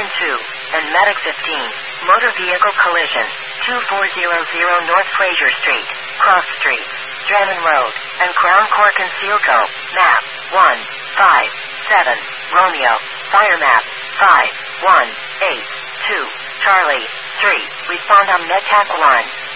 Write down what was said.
and Medic 15. Motor vehicle collision. 2400 North Fraser Street, Cross Street, Drennan Road, and Crown Court Concealco. Map 157 Romeo. Fire map 5182 Charlie 3. Respond on MedTac 1.